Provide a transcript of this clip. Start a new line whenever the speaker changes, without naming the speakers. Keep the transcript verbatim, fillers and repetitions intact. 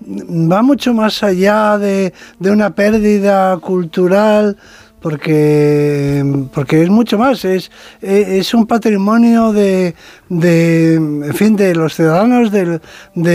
va mucho más allá de, de una pérdida cultural, porque porque es mucho más, es es un patrimonio de, de en fin, de los ciudadanos del de